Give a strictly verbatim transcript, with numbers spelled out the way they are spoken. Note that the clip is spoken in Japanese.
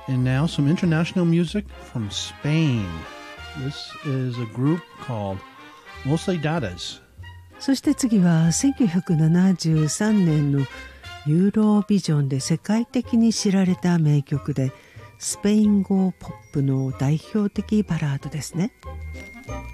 And now some international music from Spain. This is a group called Mocedades. そして次はせんきゅうひゃくななじゅうさんねんのユーロビジョンで世界的に知られた名曲で、スペイン語ポップの代表的バラードですね。